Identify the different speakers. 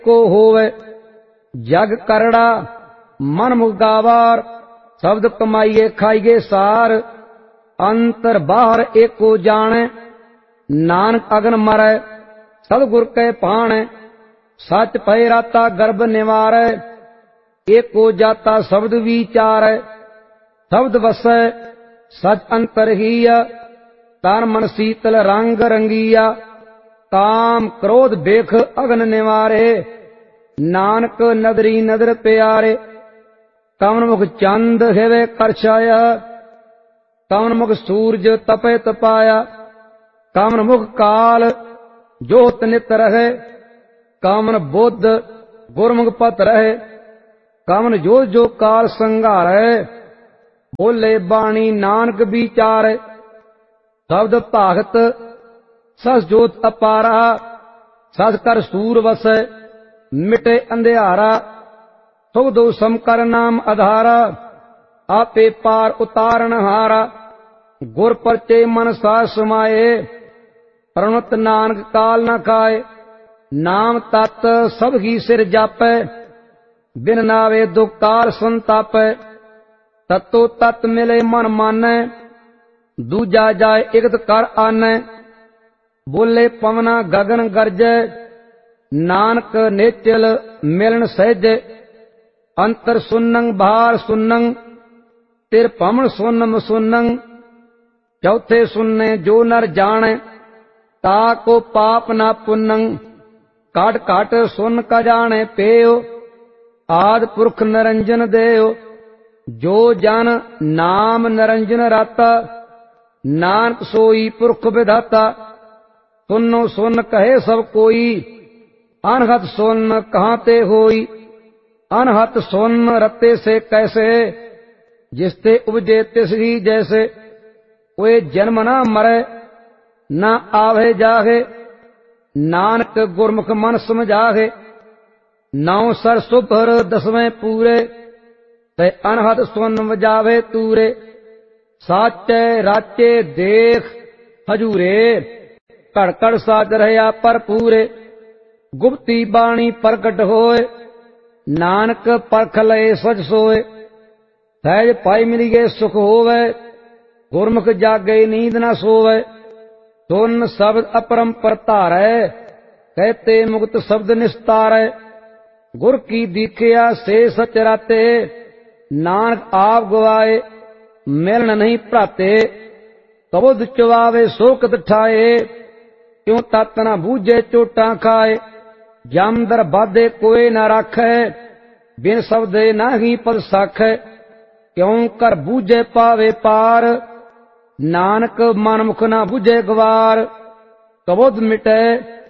Speaker 1: को होवे। जग करड़ा मन मुख गावार, शब्द कमाइए खाइए सार। अंतर बाहर एको जाने, नानक अगन मरै सतगुर कै पाणै। सच पै राता गर्भ निवारै, एको जाता शब्द विचारै। शब्द वसै सच अंतर हीया, तन मन शीतल रंग रंगीया। काम क्रोध बेख अगन निवारे, नानक नदरी नदर प्यारे। कवन मुख चंद हेवे कर छाया, कवन मुख सूरज तपे तपाया। कवन मुख काल जोत नित रहे, कवन बुद्ध गुरमुख पत रहे। कवन जो जो काल संघारै, बोले बाणी नानक विचारै। शब्द भागत सस जोत अपारा, सस कर सूर वसै मिटे अंधियारा। सुख दो सम कर नाम आधारा, आपे पार उतारण हारा। गुर परचे मन साज समाये, प्रणत नानक काल न खाए। नाम तत् सब ही सिर जापै, बिन नावे दुख काल संतापै। तत्तो तत् मिले मन मानै, दूजा जाए इकत कर आनै। बोले पवना गगन गरजै, नानक नेचल मिलन सहजै। अंतर सुनंग बाहर सुनंग, तिर पमन सुनम सुनंग। चौथे सुनने जो नर जाने, ताको पाप ना पुनंग। काट काट सुन का जाने पेयो, आद पुरख निरंजन देयो। जो जन नाम निरंजन राता, नानक सोई पुरख विधाता। सुनो सुन कहे सब कोई, अनहत सुन कहाँ ते होई। अनहत सुन रते से कैसे, जिसते उपजे तिस ही जैसे। कोई जन्म ना मरे, ना आवे जाहे, नानक गुरमुख मन समझाहे। नौ सर सुभर दसवें पूरे, ते अनहत सुन वजावे तूरे। साचे राचे देख हजूरे, कड़ कड़ साज रहया पर पूरे। गुप्ती बाणी प्रगट होए, नानक परख लए सच सोए। सहज पाई मिलिए सुख होवे, गुरमुख जागे नींद न सोवे। सुन शब्द अपरंपर धारै, कहते मुक्त शब्द निस्तारै। गुर की दीखिया से सच राते, नानक आप गवाए मिलन नहीं भ्राते। कबुध चुवावे सोकत ठाए, क्यों तत न बूझे चोटां खाए। जम दर बाधे कोई न राखै, बिन शब्दे नाही पद साखै। क्यों कर बूझे पावे पार, नानक मन मुख न बूझे गवार। कबुध मिटै